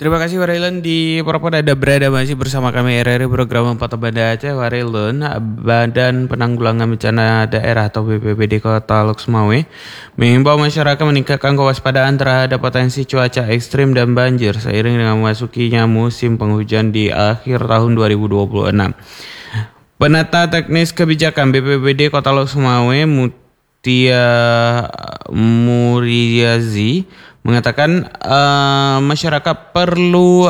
Terima kasih Warilun di Propon ada berada masih bersama kami RRI Program Empat Banda Aceh. Warilun, Badan Penanggulangan Bencana Daerah atau BPBD Kota Lok Sumawe mengimbau masyarakat meningkatkan kewaspadaan terhadap potensi cuaca ekstrim dan banjir seiring dengan memasukinya musim penghujan di akhir tahun 2026. Penata Teknis Kebijakan BPBD Kota Lok Sumawe Mutia Muriazi mengatakan masyarakat perlu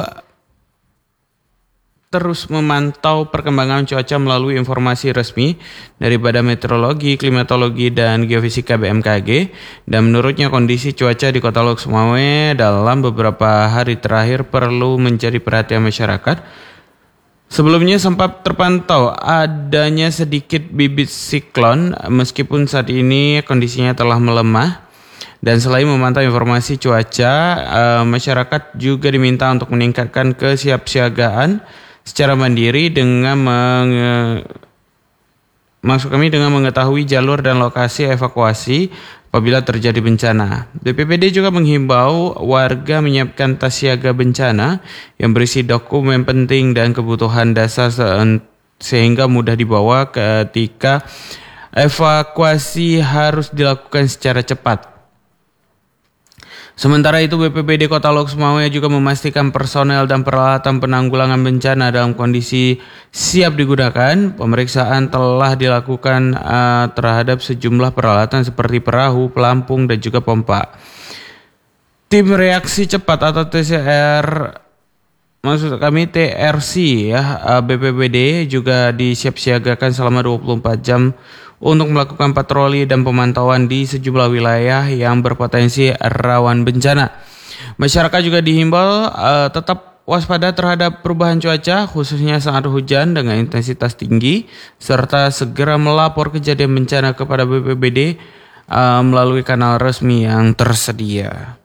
terus memantau perkembangan cuaca melalui informasi resmi dari Badan Meteorologi, Klimatologi, dan Geofisika BMKG. Dan menurutnya kondisi cuaca di Kota Lok Sumawe dalam beberapa hari terakhir perlu menjadi perhatian masyarakat. Sebelumnya sempat terpantau adanya sedikit bibit siklon meskipun saat ini kondisinya telah melemah. Dan selain memantau informasi cuaca, masyarakat juga diminta untuk meningkatkan kesiapsiagaan secara mandiri dengan dengan mengetahui jalur dan lokasi evakuasi apabila terjadi bencana. BPBD juga menghimbau warga menyiapkan tas siaga bencana yang berisi dokumen penting dan kebutuhan dasar sehingga mudah dibawa ketika evakuasi harus dilakukan secara cepat. Sementara itu BPBD Kota Lok Sumawe juga memastikan personel dan peralatan penanggulangan bencana dalam kondisi siap digunakan. Pemeriksaan telah dilakukan terhadap sejumlah peralatan seperti perahu, pelampung, dan juga pompa. Tim reaksi cepat atau TRC BPBD juga disiapsiagakan selama 24 jam untuk melakukan patroli dan pemantauan di sejumlah wilayah yang berpotensi rawan bencana. Masyarakat juga dihimbau tetap waspada terhadap perubahan cuaca, khususnya saat hujan dengan intensitas tinggi, serta segera melapor kejadian bencana kepada BPBD melalui kanal resmi yang tersedia.